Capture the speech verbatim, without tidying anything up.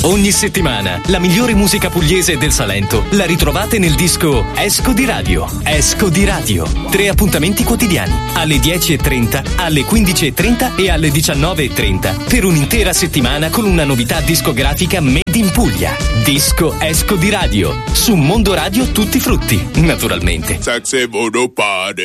Ogni settimana la migliore musica pugliese del Salento la ritrovate nel disco Esco di Radio. Esco di Radio. Tre appuntamenti quotidiani alle dieci e trenta, alle quindici e trenta e alle diciannove e trenta per un'intera settimana con una novità discografica made in Puglia. Disco Esco di Radio su Mondo Radio Tutti Frutti, naturalmente.